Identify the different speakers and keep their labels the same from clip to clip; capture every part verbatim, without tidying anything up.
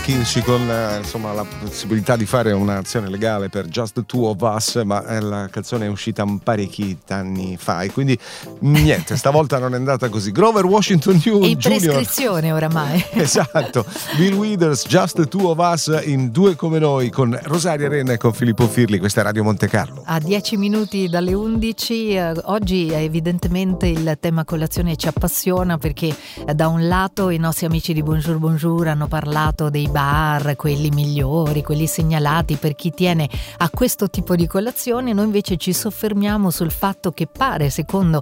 Speaker 1: arricchirci con eh, insomma la possibilità di fare un'azione legale per Just the Two of Us, ma eh, la canzone è uscita parecchi anni fa e quindi niente, stavolta non è andata così. Grover Washington
Speaker 2: È in
Speaker 1: Junior
Speaker 2: prescrizione oramai.
Speaker 1: Esatto, Bill Withers, Just the Two of Us in Due come noi con Rosaria Renna e con Filippo Firli. Questa è Radio Monte Carlo.
Speaker 2: A dieci minuti dalle undici, eh, oggi evidentemente il tema colazione ci appassiona perché eh, da un lato i nostri amici di Bonjour Bonjour hanno parlato dei bar, quelli migliori, quelli segnalati per chi tiene a questo tipo di colazione. Noi invece ci soffermiamo sul fatto che pare, secondo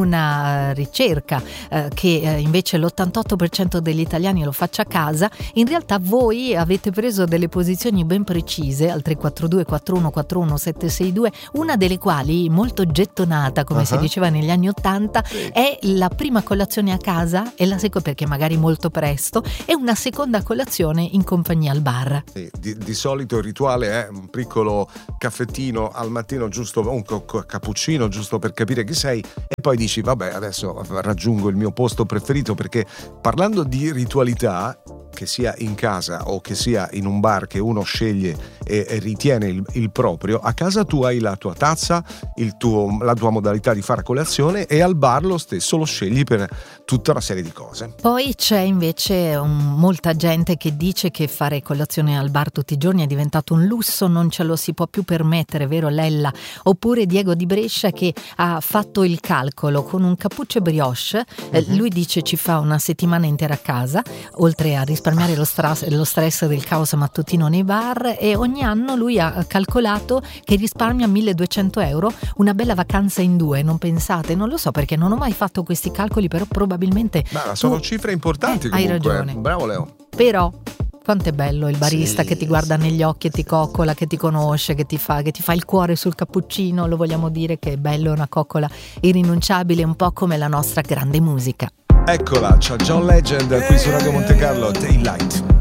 Speaker 2: una ricerca, eh, che eh, invece l'ottantotto per cento degli italiani lo faccia a casa. In realtà voi avete preso delle posizioni ben precise al tre quattro due quattro uno quattro uno sette sei due, una delle quali molto gettonata, come uh-huh. si diceva negli anni ottanta, sì. È la prima colazione a casa e la seconda, perché magari molto presto, e una seconda colazione in compagnia al bar.
Speaker 1: Sì, di, di solito il rituale è un piccolo caffettino al mattino, giusto, un cappuccino giusto per capire chi sei, e poi dici vabbè adesso raggiungo il mio posto preferito, perché parlando di ritualità, che sia in casa o che sia in un bar che uno sceglie e, e ritiene il, il proprio, a casa tu hai la tua tazza, il tuo, la tua modalità di fare colazione, e al bar lo stesso lo scegli per tutta una serie di cose.
Speaker 2: Poi c'è invece un, molta gente che dice che fare colazione al bar tutti i giorni è diventato un lusso, non ce lo si può più permettere, vero Lella? Oppure Diego di Brescia che ha fatto il calcolo con un cappuccio e brioche, uh-huh. eh, lui dice ci fa una settimana intera a casa, oltre a risparmiare lo stress, lo stress del caos mattutino nei bar, e ogni anno lui ha calcolato che risparmia milleduecento euro, una bella vacanza in due. Non pensate? Non lo so perché non ho mai fatto questi calcoli, però probabilmente
Speaker 1: ma sono tu... cifre importanti eh, comunque. Hai ragione. Bravo Leo.
Speaker 2: Però quanto è bello il barista, sì, che ti guarda
Speaker 1: sì,
Speaker 2: negli occhi e ti coccola, che ti conosce, che ti fa che ti fa il cuore sul cappuccino. Lo vogliamo dire che è bello, è una coccola irrinunciabile, un po' come la nostra grande musica.
Speaker 1: Eccola, c'è John Legend qui su Radio Monte Carlo, Daylight.